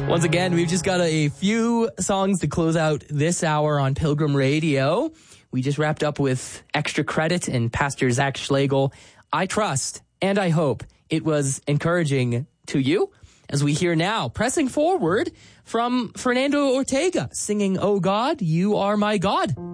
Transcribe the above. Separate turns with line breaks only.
Once again, we've just got a few songs to close out this hour on Pilgrim Radio. We just wrapped up with Extra Credit and Pastor Zach Schlegel. I trust and I hope it was encouraging to you as we hear now, pressing forward from Fernando Ortega singing, "Oh God, You Are My God."